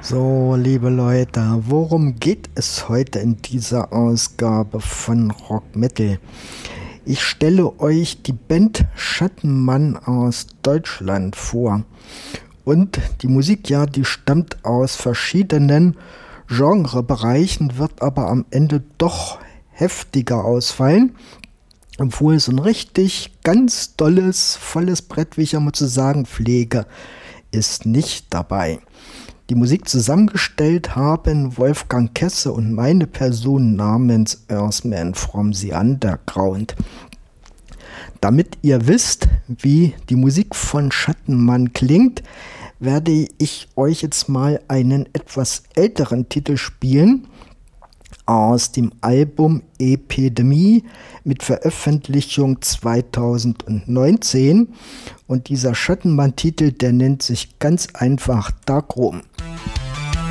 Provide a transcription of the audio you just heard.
So, liebe Leute, worum geht es heute in dieser Ausgabe von Rock Metal? Ich stelle euch die Band Schattenmann aus Deutschland vor. Und die Musik, ja, die stammt aus verschiedenen Genrebereichen, wird aber am Ende doch heftiger ausfallen. Obwohl so ein richtig ganz dolles, volles Brett, wie ich immer zu sagen pflege, ist nicht dabei. Die Musik zusammengestellt haben Wolfgang Kesse und meine Person namens Earthman from the Underground. Damit ihr wisst, wie die Musik von Schattenmann klingt, werde ich euch jetzt mal einen etwas älteren Titel spielen aus dem Album Epidemie mit Veröffentlichung 2019. Und dieser Schattenmann-Titel, der nennt sich ganz einfach Darkroom.